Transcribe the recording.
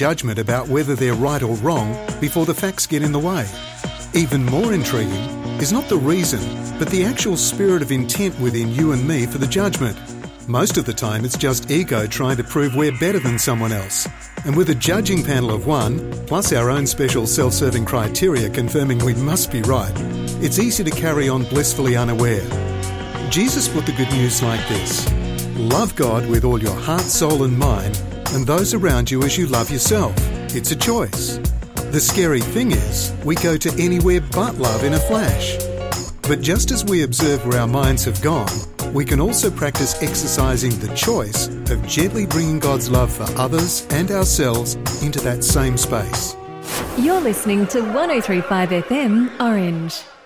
judgment about whether they're right or wrong before the facts get in the way. Even more intriguing is not the reason, but the actual spirit of intent within you and me for the judgment. Most of the time it's just ego trying to prove we're better than someone else. And with a judging panel of one, plus our own special self-serving criteria confirming we must be right, it's easy to carry on blissfully unaware. Jesus put the good news like this: love God with all your heart, soul and mind, and those around you as you love yourself. It's a choice. The scary thing is, we go to anywhere but love in a flash. But just as we observe where our minds have gone, we can also practice exercising the choice of gently bringing God's love for others and ourselves into that same space. You're listening to 103.5 FM Orange.